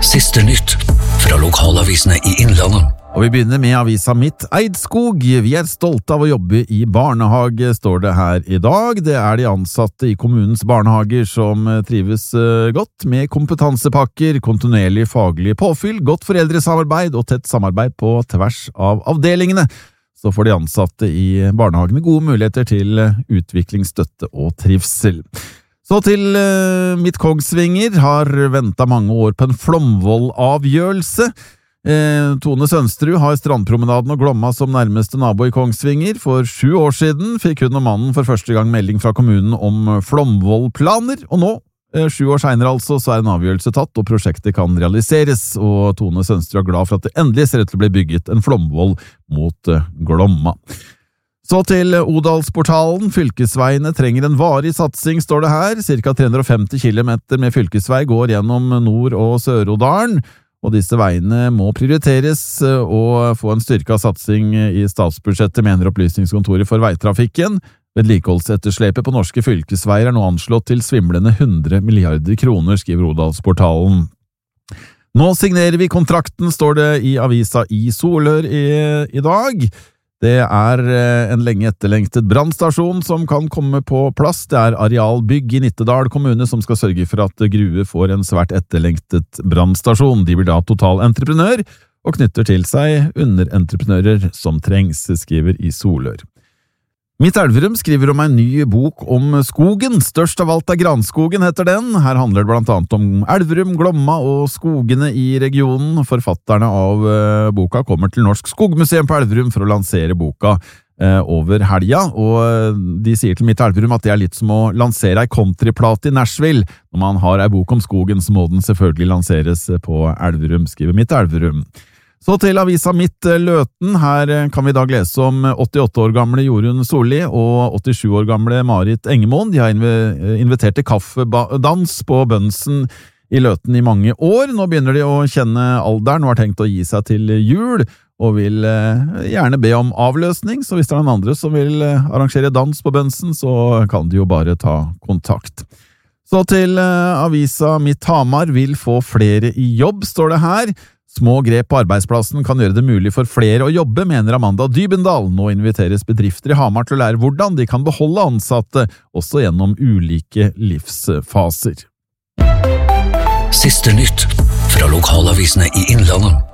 Siste nytt fra lokalavisene i Innlandet. Og vi begynner med avisa Mitt Eidskog. Vi stolte av å jobbe i barnehage, står det her i dag. Det de ansatte i kommunens barnehager som trives godt med kompetansepakker, kontinuerlig faglig påfyll, godt foreldresamarbeid og tett samarbeid på tvers av avdelingene. Så får de ansatte i barnehagene gode muligheter til utvikling, støtte og trivsel. Så til Midt Kongsvinger har ventet mange år på en flomvollavgjørelse. Tone Sønsterud har strandpromenaden og Glomma som nærmeste nabo i Kongsvinger. For 7 år siden fikk hun og mannen for første gang melding fra kommunen om flomvollplaner, og nå, 7 år senere altså, så en avgjørelse tatt, og prosjektet kan realiseres, og Tone Sønsterud glad for at det endelig ser ut til å bli bygget en flomvoll mot Glomma. Så til Odalsportalen. Fylkesveiene trenger en varig satsing, står det her. Cirka 350 kilometer med fylkesvei går gjennom Nord- og Sør-Odalen, og disse veiene må prioriteres og få en styrket satsing i statsbudsjettet, mener Opplysningskontoret for veitrafikken. Vedlikeholdsetterslepet på norske fylkesveier nå anslått til svimlende 100 milliarder kroner, skriver Odalsportalen. Nå signerer vi kontrakten, står det i avisa i Solør i dag. Det en lenge etterlengtet brannstasjon som kan komme på plass. Det Arealbygg i Nittedal kommune som skal sørge for at Grue får en svært etterlengtet brannstasjon. De blir da totalentreprenør og knytter til seg underentreprenører som trengs, skriver i Solør. Mitt Elverum skriver om en ny bok om skogen. Størst av alt Granskogen, heter den. Her handler det blant annet om Elverum, Glomma og skogene i regionen. Forfatterne av boka kommer til Norsk Skogmuseum på Elverum for å lansere boka over helga, og de sier til Mitt Elverum at det litt som å lansere ei countryplate i Nashville. Når man har ei bok om skogen, så må den selvfølgelig lanseres på Elverum, skriver Mitt Elverum. Så til avisa Mitt Løten. Her kan vi i dag lese om 88 år gamle Jorunn Solli og 87 år gamle Marit Engemoen. De har invitert til kaffedans på Bønsen i Løten i mange år. Nå begynner de å kjenne alderen og har tenkt å gi seg til jul, og vil gjerne be om avløsning. Så hvis det noen andre som vil arrangere dans på Bønsen, så kan de jo bare ta kontakt. Så til avisa Mitt Hamar. Vil få flere i jobb, står det her. Små grep på arbeidsplassen kan gjøre det mulig for flere å jobbe, mener Amanda Dybendal. Nå inviteres bedrifter i Hamar til å lære hvordan de kan beholde ansatte, også gjennom ulike livsfaser. Siste nytt fra lokalavisene i Innlandet.